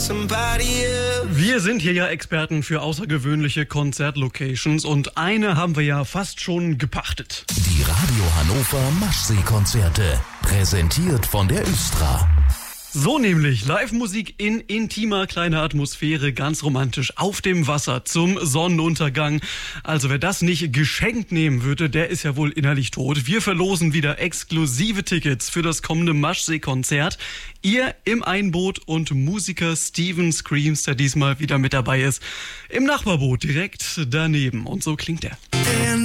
Wir sind hier ja Experten für außergewöhnliche Konzertlocations und eine haben wir ja fast schon gepachtet. Die Radio Hannover Maschsee-Konzerte, präsentiert von der Östra. So nämlich, Live-Musik in intimer kleiner Atmosphäre, ganz romantisch, auf dem Wasser, zum Sonnenuntergang. Also wer das nicht geschenkt nehmen würde, der ist ja wohl innerlich tot. Wir verlosen wieder exklusive Tickets für das kommende Maschsee-Konzert. Ihr im Einboot und Musiker Steven Screams, der diesmal wieder mit dabei ist, im Nachbarboot direkt daneben. Und so klingt er.